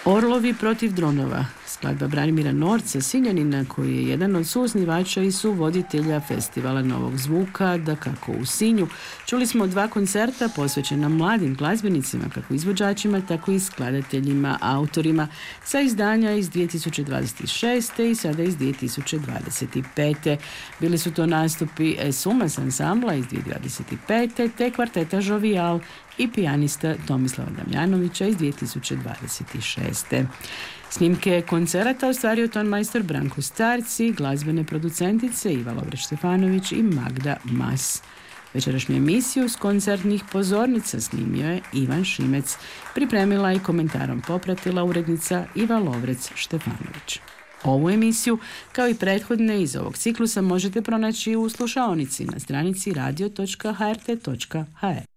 Orlovi protiv dronova, skladba Branimira Norca, Sinjanina, koji je jedan od suosnivača i suvoditelja festivala Novog zvuka, dakako u Sinju. Čuli smo 2 koncerta posvećena mladim glazbenicima, kako izvođačima, tako i skladateljima, autorima, sa izdanja iz 2026. i sada iz 2025. Bili su to nastupi Sumas ansambla iz 2025. te kvarteta Žovijal i pijanista Tomislava Damjanovića iz 2026. Snimke koncerata ostvario tonmajstor Branko Starci, glazbene producentice Iva Lovreć-Stefanović i Magda Mas. Večerašnju emisiju s koncertnih pozornica snimio je Ivan Šimec, pripremila i komentarom popratila urednica Iva Lovrec-Štefanović. Ovu emisiju, kao i prethodne iz ovog ciklusa, možete pronaći u slušaonici na stranici radio.hrt.hr.